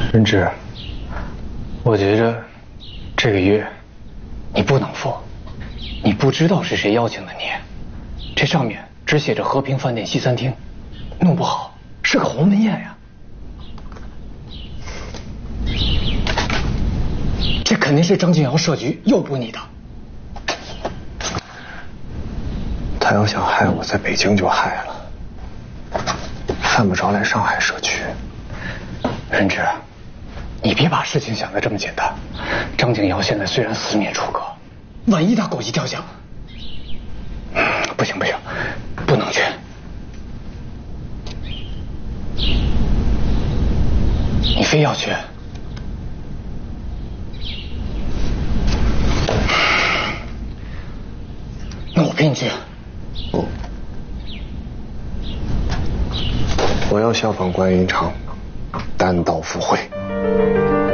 任之，我觉着这个约你不能赴，你不知道是谁邀请的你，这上面只写着和平饭店西餐厅，弄不好是个鸿门宴呀。这肯定是张静瑶设局诱捕你的。 他要想害我，在北京就害了，犯不着来上海设局。 任之，你别把事情想得这么简单。张景瑶现在虽然四面楚歌，万一他狗急跳墙，不行，不能去。你非要去，那我陪你去。 不，我要效仿关云长，单刀赴会。